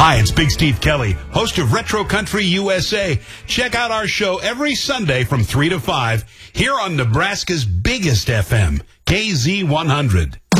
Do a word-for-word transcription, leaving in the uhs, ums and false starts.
Hi, it's Big Steve Kelly, host of Retro Country U S A. Check out our show every Sunday from three to five here on Nebraska's biggest F M, K Z one hundred.